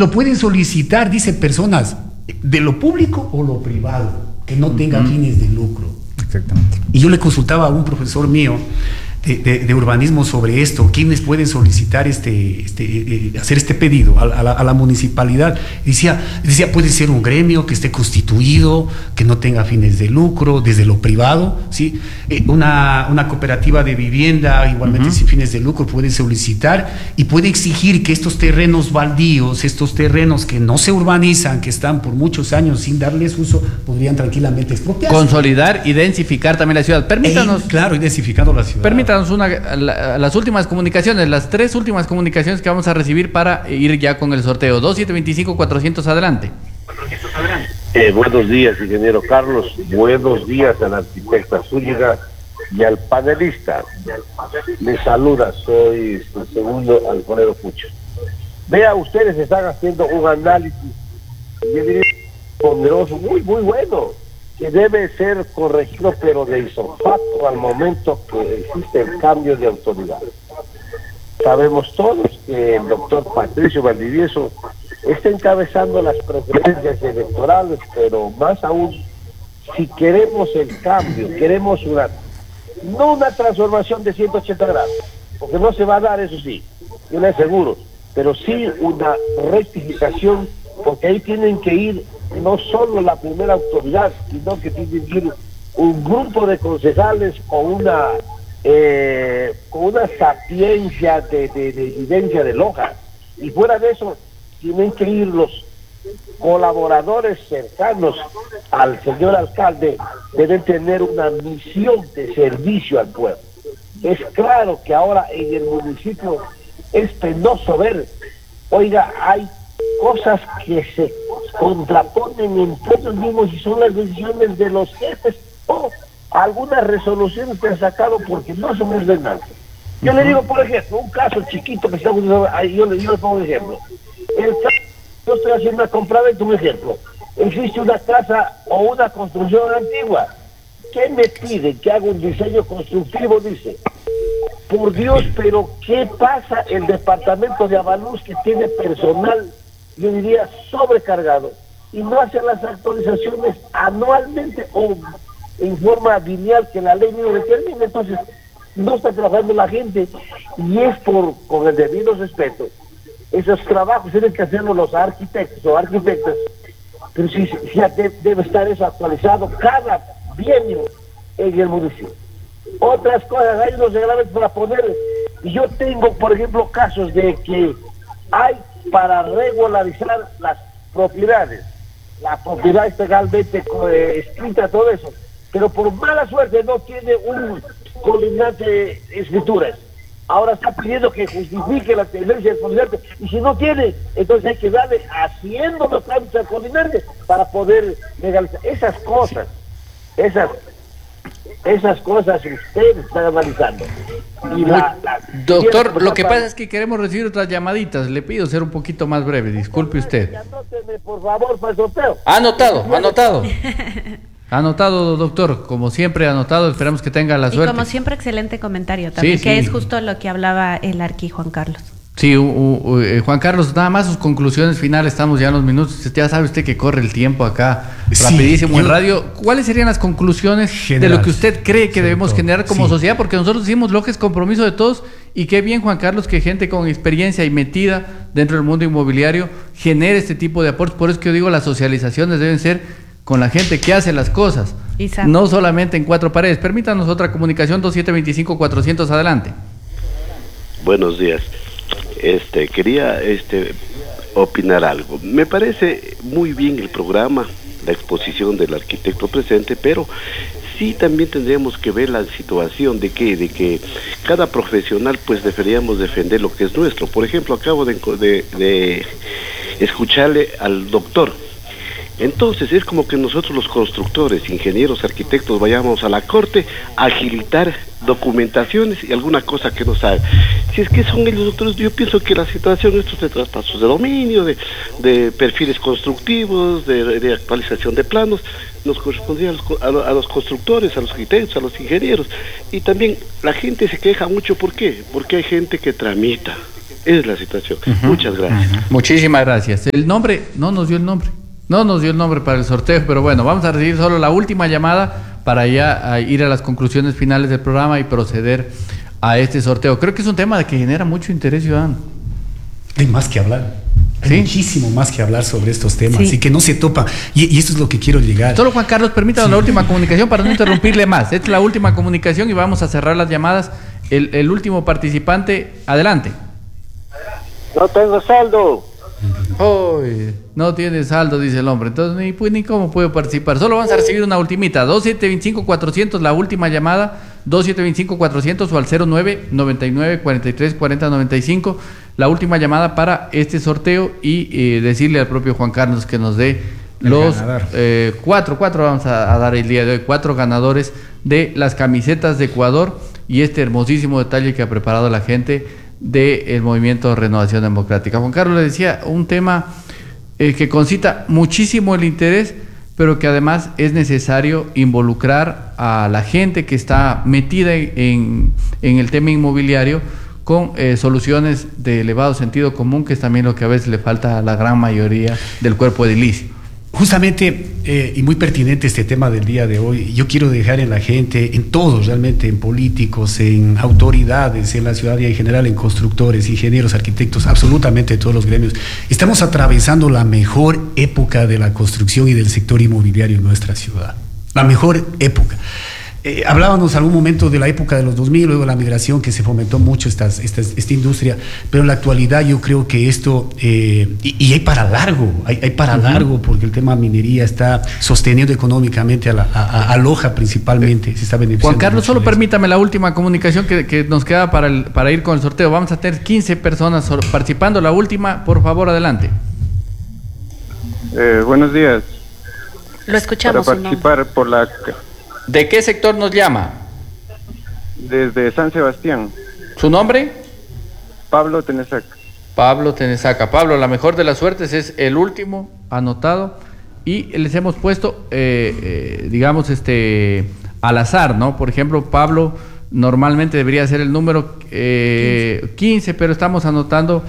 lo pueden solicitar, dice, personas de lo público o lo privado, que no tengan fines de lucro. Exactamente. Y yo le consultaba a un profesor mío de urbanismo sobre esto, quiénes pueden solicitar hacer este pedido a la municipalidad. Decía, puede ser un gremio que esté constituido, que no tenga fines de lucro, desde lo privado, ¿sí? Una cooperativa de vivienda, igualmente sin fines de lucro, puede solicitar y puede exigir que estos terrenos baldíos, estos terrenos que no se urbanizan, que están por muchos años sin darles uso, podrían tranquilamente expropiarse. Consolidar y densificar también la ciudad. Permítanos. Claro, y densificando la ciudad. Permítanos las últimas comunicaciones, las 3 últimas comunicaciones que vamos a recibir para ir ya con el sorteo. 2725-400, adelante. Buenos días, ingeniero Carlos. Buenos días a la arquitecta Zúñiga y al panelista. Les saluda, soy el segundo Alfonso Pucho. Vea, ustedes están haciendo un análisis, yo diría, ponderoso, muy bueno, que debe ser corregido, pero de isofacto al momento que existe el cambio de autoridad. Sabemos todos que el doctor Patricio Valdivieso está encabezando las preferencias electorales, pero más aún, si queremos el cambio, queremos no una transformación de 180 grados, porque no se va a dar, eso sí, yo le aseguro, pero sí una rectificación, porque ahí tienen que ir no solo la primera autoridad, sino que tiene que ir un grupo de concejales con una sapiencia de evidencia de Loja, y fuera de eso tienen que ir los colaboradores cercanos al señor alcalde, deben tener una misión de servicio al pueblo. Es claro que ahora en el municipio es penoso ver, oiga, hay cosas que se contraponen entre ellos mismos y son las decisiones de los jefes o algunas resoluciones que han sacado porque no son ordenantes. Yo le digo, por ejemplo, un caso chiquito que estamos ahí, yo le pongo un ejemplo. Yo estoy haciendo una compraventa, un ejemplo. Existe una casa o una construcción antigua. ¿Qué me pide? Que haga un diseño constructivo, dice. Por Dios, pero ¿qué pasa? El departamento de Avalús, que tiene personal, yo diría, sobrecargado, y no hace las actualizaciones anualmente o en forma lineal que la ley no determina. Entonces no está trabajando la gente, y es con el debido respeto. Esos trabajos tienen que hacerlo los arquitectos o arquitectas, pero sí debe estar eso actualizado cada bienio en el municipio. Otras cosas, hay unos reglamentos para poner, y yo tengo, por ejemplo, casos de que hay para regularizar las propiedades. La propiedad es legalmente escrita, todo eso, pero por mala suerte no tiene un coordinante de escrituras. Ahora está pidiendo que justifique la tendencia del coordinante, y si no tiene, entonces hay que darle haciendo los trámites al coordinante para poder legalizar esas cosas. Esas cosas ustedes están analizando. Y doctor, lo que pasa es que queremos recibir otras llamaditas. Le pido ser un poquito más breve. Disculpe usted. Anóteme, por favor, para el sorteo. Anotado. Anotado, doctor. Como siempre, anotado. Esperamos que tenga la suerte. Y como siempre, excelente comentario también, que es justo lo que hablaba el arqui Juan Carlos. Sí, Juan Carlos, nada más sus conclusiones finales, estamos ya en los minutos, ya sabe usted que corre el tiempo acá, rapidísimo en radio. ¿Cuáles serían las conclusiones de lo que usted cree que debemos generar como sociedad? Porque nosotros decimos lo que es compromiso de todos, y qué bien, Juan Carlos, que gente con experiencia y metida dentro del mundo inmobiliario genere este tipo de aportes. Por eso que yo digo, las socializaciones deben ser con la gente que hace las cosas, no solamente en cuatro paredes. Permítanos otra comunicación, 2725-400, adelante. Buenos días. Quería opinar algo. Me parece muy bien el programa, la exposición del arquitecto presente, pero sí también tendríamos que ver la situación de que cada profesional pues deberíamos defender lo que es nuestro. Por ejemplo, acabo de escucharle al doctor. Entonces es como que nosotros los constructores, ingenieros, arquitectos vayamos a la corte a agilitar documentaciones y alguna cosa que nos haga. Si es que son ellos doctores, yo pienso que la situación, estos de traspasos de dominio, de perfiles constructivos, de actualización de planos, nos correspondría a los constructores, a los arquitectos, a los ingenieros. Y también la gente se queja mucho, ¿por qué? Porque hay gente que tramita. es la situación. Muchas gracias. Muchísimas gracias. El nombre, no nos dio el nombre para el sorteo, pero bueno, vamos a recibir solo la última llamada para ya ir a las conclusiones finales del programa y proceder a este sorteo. Creo que es un tema que genera mucho interés ciudadano. Hay más que hablar. Hay muchísimo más que hablar sobre estos temas y que no se topa. Y esto es lo que quiero llegar. Solo Juan Carlos, permítanos la última comunicación para no interrumpirle más. Esta es la última comunicación y vamos a cerrar las llamadas. El último participante, adelante. No tengo saldo. No tiene saldo, dice el hombre. Entonces ni cómo puedo participar. Solo vamos a recibir una ultimita. 2725-400, la última llamada. 2725-400 o al 09-99-43-40-95. La última llamada para este sorteo y decirle al propio Juan Carlos que nos dé los cuatro vamos a dar el día de hoy, 4 ganadores de las camisetas de Ecuador y este hermosísimo detalle que ha preparado la gente del Movimiento Renovación Democrática. Juan Carlos le decía, un tema que concita muchísimo el interés, pero que además es necesario involucrar a la gente que está metida en el tema inmobiliario con soluciones de elevado sentido común, que es también lo que a veces le falta a la gran mayoría del cuerpo edilicio. Justamente, y muy pertinente este tema del día de hoy, yo quiero dejar en la gente, en todos realmente, en políticos, en autoridades, en la ciudadanía en general, en constructores, ingenieros, arquitectos, absolutamente todos los gremios, estamos atravesando la mejor época de la construcción y del sector inmobiliario en nuestra ciudad. La mejor época. Hablábamos algún momento de la época de los 2000, luego la migración, que se fomentó mucho esta industria, pero en la actualidad yo creo que esto, y hay para largo, hay para largo, porque el tema minería está sosteniendo económicamente a Loja principalmente, se está beneficiando. Juan Carlos, solo permítame la última comunicación que nos queda para ir con el sorteo. Vamos a tener 15 personas participando, la última, por favor, adelante. Buenos días. Lo escuchamos. Para participar por la... ¿De qué sector nos llama? Desde San Sebastián. ¿Su nombre? Pablo Tenesaca. Pablo, la mejor de las suertes, es el último anotado y les hemos puesto, digamos, al azar, ¿no? Por ejemplo, Pablo normalmente debería ser el número 15, pero estamos anotando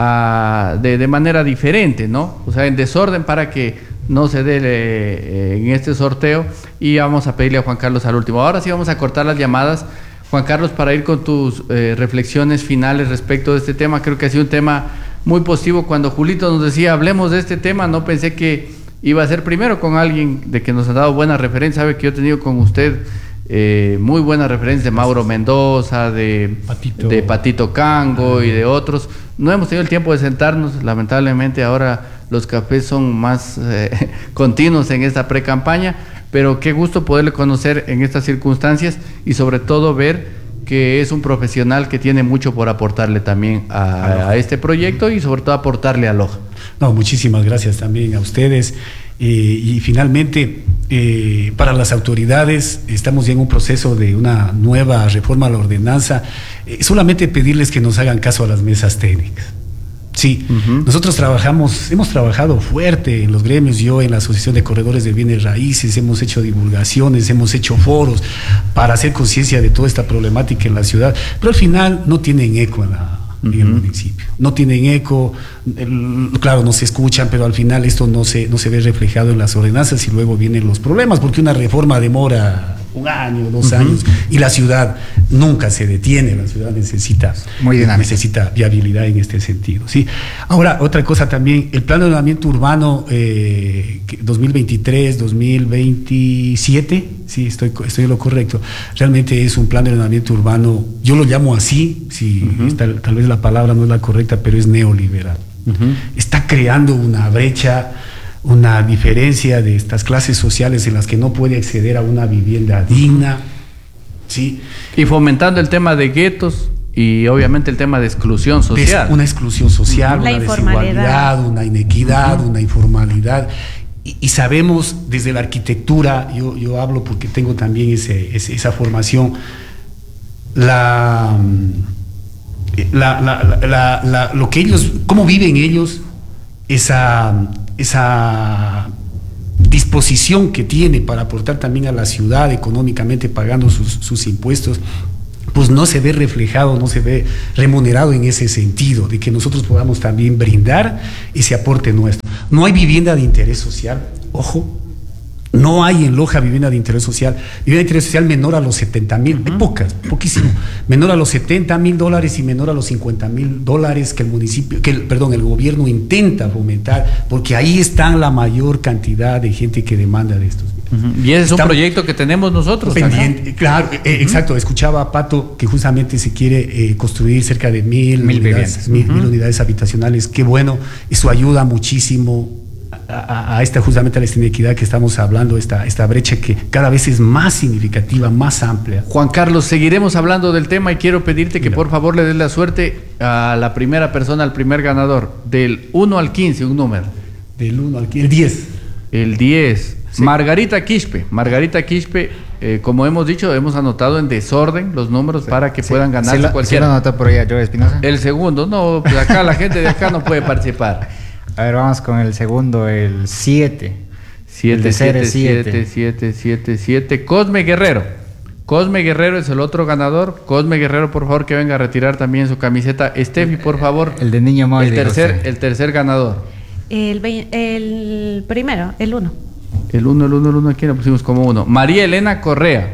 de manera diferente, ¿no? O sea, en desorden para que no se dé en este sorteo, y vamos a pedirle a Juan Carlos al último. Ahora sí vamos a cortar las llamadas, Juan Carlos, para ir con tus reflexiones finales respecto de este tema. Creo que ha sido un tema muy positivo. Cuando Julito nos decía hablemos de este tema, no pensé que iba a ser primero con alguien de que nos ha dado buena referencia. Sabe que yo he tenido con usted muy buenas referencias de Mauro Mendoza, de Patito Cango y de otros. No hemos tenido el tiempo de sentarnos, lamentablemente ahora los cafés son más continuos en esta pre-campaña, pero qué gusto poderle conocer en estas circunstancias y sobre todo ver que es un profesional que tiene mucho por aportarle también a este proyecto y sobre todo aportarle a Loja. No, muchísimas gracias también a ustedes. Y finalmente, para las autoridades, estamos ya en un proceso de una nueva reforma a la ordenanza. Solamente pedirles que nos hagan caso a las mesas técnicas. Sí, nosotros hemos trabajado fuerte en los gremios, yo en la Asociación de Corredores de Bienes Raíces, hemos hecho divulgaciones, hemos hecho foros para hacer conciencia de toda esta problemática en la ciudad, pero al final no tienen eco en el municipio, no tienen eco, claro, no se escuchan, pero al final esto no se ve reflejado en las ordenanzas y luego vienen los problemas, porque una reforma demora 1 año, 2 años, y la ciudad nunca se detiene, la ciudad necesita viabilidad en este sentido, ¿sí? Ahora, otra cosa también, el plan de ordenamiento urbano 2023-2027, sí, estoy en lo correcto, realmente es un plan de ordenamiento urbano, yo lo llamo así, tal vez la palabra no es la correcta, pero es neoliberal. Está creando una brecha, una diferencia de estas clases sociales en las que no puede acceder a una vivienda digna, ¿sí? Y fomentando el tema de guetos y obviamente el tema de exclusión social. Una exclusión social, una desigualdad, una inequidad, una informalidad. Y sabemos desde la arquitectura, yo hablo porque tengo también esa formación, lo que ellos, cómo viven ellos, esa disposición que tiene para aportar también a la ciudad económicamente pagando sus impuestos, pues no se ve reflejado, no se ve remunerado en ese sentido, de que nosotros podamos también brindar ese aporte nuestro. No hay vivienda de interés social, ojo, no hay en Loja vivienda de interés social. Vivienda de interés social menor a los 70,000, hay pocas, poquísimo, menor a los $70,000 y menor a los $50,000 que el municipio, el gobierno intenta fomentar, porque ahí está la mayor cantidad de gente que demanda de estos. Y ese es un proyecto que tenemos nosotros. Pendiente, claro, exacto. Escuchaba a Pato que justamente se quiere construir cerca de 1,000 unidades habitacionales. Qué bueno, eso ayuda muchísimo a justamente a la inequidad que estamos hablando, esta brecha que cada vez es más significativa, más amplia. Juan Carlos, seguiremos hablando del tema y quiero pedirte que por favor le des la suerte a la primera persona, al primer ganador, del 1 al 15, un número. Del 1 al 15, el 10. El 10. Sí. Margarita Quispe, como hemos dicho, hemos anotado en desorden los números para que puedan ganarse cualquiera. ¿Sí lo anotó por allá, Joe Espinosa? El segundo, no, pues acá la gente de acá no puede participar. A ver, vamos con el segundo, el 7. 7. Cosme Guerrero. Cosme Guerrero es el otro ganador. Cosme Guerrero, por favor, que venga a retirar también su camiseta. Estefi, por favor. El de Niño Moy. El tercer ganador. El primero, el 1. El 1, aquí lo pusimos como 1. María Elena Correa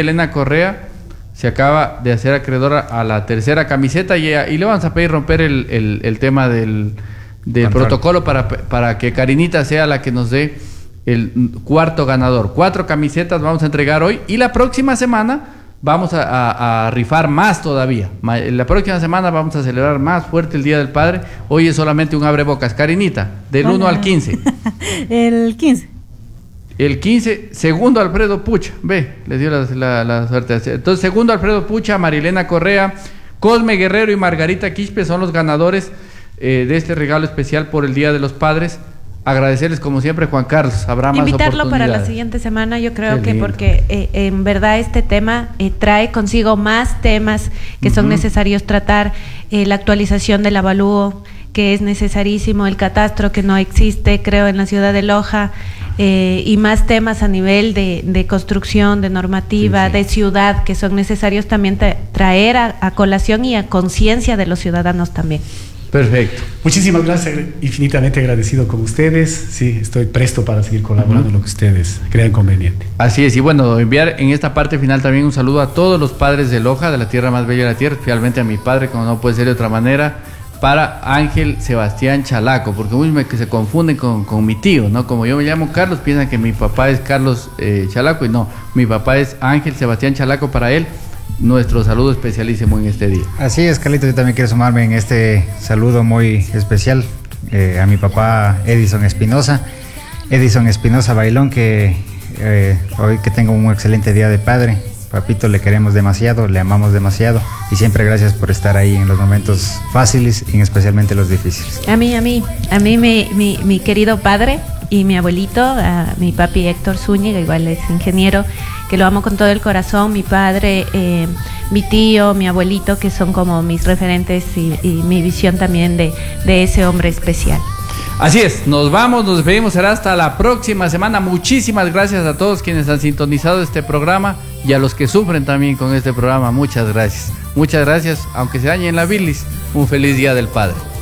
se acaba de hacer acreedora a la tercera camiseta y le vamos a pedir romper el tema del protocolo para que Karinita sea la que nos dé el cuarto ganador. 4 camisetas vamos a entregar hoy y la próxima semana vamos a rifar más todavía. La próxima semana vamos a celebrar más fuerte el Día del Padre. Hoy es solamente un abrebocas. Karinita, del 1 al 15. El 15. El 15, segundo Alfredo Pucha. Les dio la suerte. Entonces, segundo Alfredo Pucha, Marilena Correa, Cosme Guerrero y Margarita Quispe son los ganadores de este regalo especial por el Día de los Padres. Agradecerles como siempre, Juan Carlos. Habrá más invitarlo para la siguiente semana, yo creo que porque en verdad este tema trae consigo más temas que son necesarios tratar, la actualización del avalúo que es necesarísimo, el catastro que no existe, creo, en la ciudad de Loja, y más temas a nivel de construcción, de normativa, de ciudad, que son necesarios también traer a colación y a conciencia de los ciudadanos también. Perfecto. Muchísimas gracias, infinitamente agradecido con ustedes. Sí, estoy presto para seguir colaborando en lo que ustedes crean conveniente. Así es, y bueno, enviar en esta parte final también un saludo a todos los padres de Loja, de la tierra más bella de la tierra, especialmente a mi padre, como no puede ser de otra manera, para Ángel Sebastián Chalaco, porque muchos que se confunden con mi tío, ¿no? Como yo me llamo Carlos, piensan que mi papá es Carlos Chalaco, y no, mi papá es Ángel Sebastián Chalaco. Para él, nuestro saludo especialísimo en este día. Así es, Carlito, yo también quiero sumarme en este saludo muy especial a mi papá Edison Espinosa Bailón, que hoy que tengo un excelente día de padre. Papito, le queremos demasiado, le amamos demasiado y siempre gracias por estar ahí en los momentos fáciles y especialmente los difíciles. A mí mi querido padre y mi abuelito, a mi papi Héctor Zúñiga, igual es ingeniero, que lo amo con todo el corazón, mi padre, mi tío, mi abuelito, que son como mis referentes y mi visión también de ese hombre especial. Así es, nos vamos, nos despedimos, será hasta la próxima semana. Muchísimas gracias a todos quienes han sintonizado este programa y a los que sufren también con este programa. Muchas gracias, aunque se dañe en la bilis, un feliz Día del Padre.